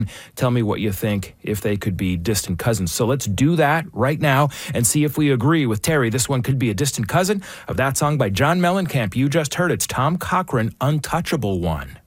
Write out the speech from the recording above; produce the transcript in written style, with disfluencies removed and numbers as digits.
Tell me what you think if they could be distant cousins. So let's do that right now and see if we agree with Terry. This one could be a distant cousin of that song by John Mellencamp. You just heard it's Tom Cochrane, Untouchable One.